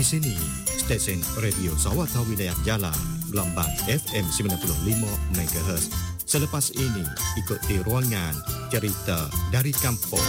sini, stesen Radio Sawata Wilayah Jalan, gelombang FM 95 MHz. Selepas ini, ikuti ruangan cerita dari kampung.